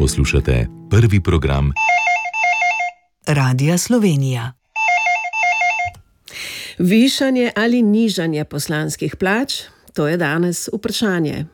Poslušate prvi program Radia Slovenija. Višanje ali nižanje poslanskih plač? To je danes vprašanje.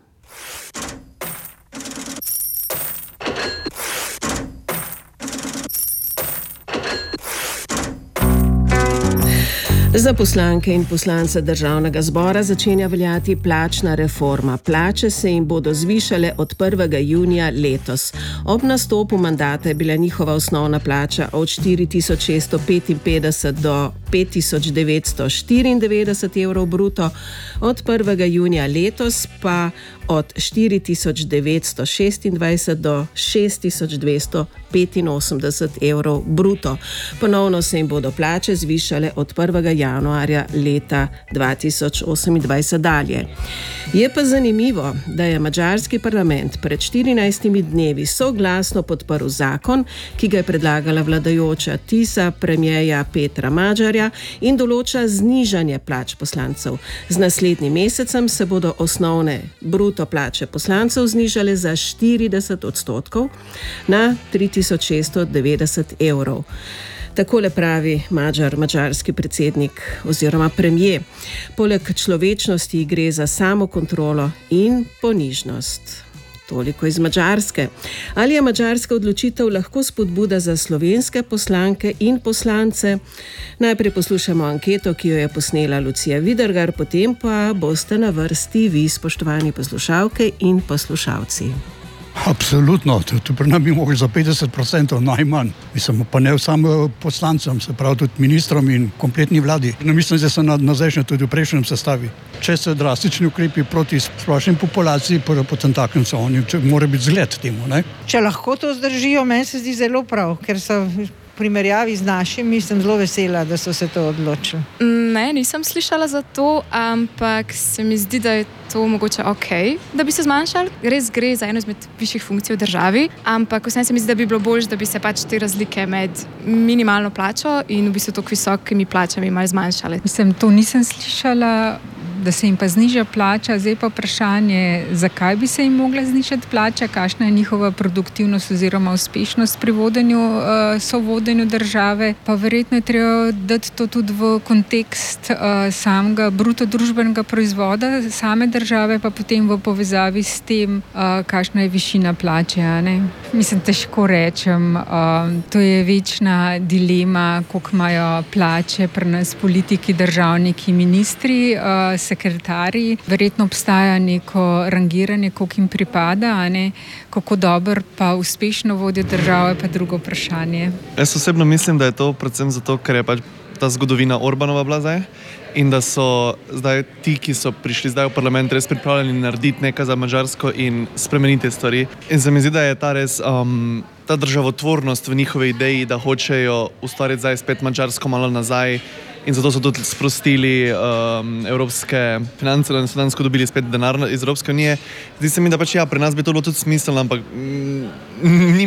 Za poslanke in poslance Državnega zbora začenja veljati plačna reforma. Plače se jim bodo zvišale od 1. junija letos. Ob nastopu mandata je bila njihova osnovna plača od 4.655 do 5.994 evrov bruto, od 1. junija letos pa od 4.926 do 6.285 evrov bruto. Ponovno se jim bodo plače zvišale od 1. januarja leta 2028 dalje. Je pa zanimivo, da je madžarski parlament pred 14 dnevi soglasno podprl zakon, ki ga je predlagala vladajoča Tisa premierja Petra Magyarja in določa znižanje plač poslancev. Z naslednjim mesecem se bodo osnovne bruto plače poslancev znižale za 40% na 3.690 evrov. Takole pravi madžarski predsednik oziroma premier. Poleg človečnosti gre za samokontrolo in ponižnost. Toliko iz Madžarske. Ali je madžarska odločitev lahko spodbuda za slovenske poslanke in poslance? Najprej poslušamo anketo, ki jo je posnela Lucija Vidergar, potem pa boste na vrsti vi, spoštovani poslušalke in poslušalci. Absolutno, to pri nas bi mogli za 50% najmanj. Mislim, pa ne samo poslancem, se pravi tudi ministrom in kompletni vladi. Mislim, da so nazajšnje tudi v prejšnjem sestavi. Če so drastični ukrepi proti splošni populaciji, potem takem so oni, mora biti zgled temu, ne? Če lahko to zdržijo, meni se zdi zelo prav, ker so v primerjavi z našimi, sem zelo vesela, da so se to odločili. Ne, nisem slišala za to, ampak se mi zdi, da je to mogoče okej, da bi se zmanjšali. Res gre za eno izmed višjih funkcij v državi, ampak vsem se mi zdi, da bi bilo bolj, da bi se pač te razlike med minimalno plačo in v bistvu tako visokimi plačami malo zmanjšale. Mislim, to nisem slišala, da se jim pa zniža plača. Zdaj pa vprašanje, zakaj bi se jim mogla znižati plača, kakšna je njihova produktivnost oziroma uspešnost pri sovodenju države. Pa verjetno je treba dati to tudi v kontekst samega bruto družbenega proizvoda same države, pa potem v povezavi s tem, kakšna je višina plače. Ne? Mislim, težko rečem. To je večna dilema, koliko imajo plače pri nas politiki, državniki, ministri, sekretarji. Verjetno obstaja neko rangiranje, koliko jim pripada, ne? Kako dobro pa uspešno vodijo državo, pa drugo vprašanje. Jaz osebno mislim, da je to predvsem zato, ker je pač ta zgodovina Orbanova bila zdaj in da so zdaj ti, ki so prišli zdaj v parlament, res pripravljeni narediti nekaj za Madžarsko in spremeniti stvari. In se mi zdi, da je ta res ta državotvornost v njihove ideji, da hočejo ustvariti zdaj spet Madžarsko malo nazaj. In zato so tudi sprostili evropske finance, da so dansko dobili spet denar iz Evropske unije. Zdi se mi, da pač pri nas bi to bilo tudi smiselno, ampak